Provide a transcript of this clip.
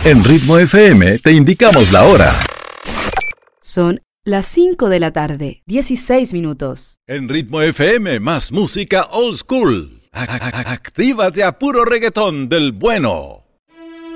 En Ritmo FM te indicamos la hora. Son las 5 de la tarde, 16 minutos. En Ritmo FM, más música old school. Actívate a puro reggaetón del bueno.